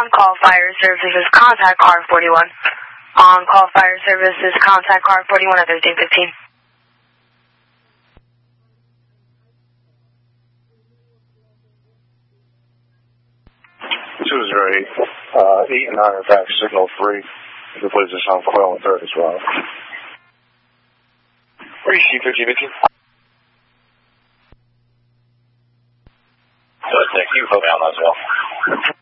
On-call fire services, contact car 41. On-call fire services, contact car 41 at 1315. 208, 8 and 9 are back, signal 3. The position on coil and 3rd as well. Receive 1315. Thank you, hold down as well.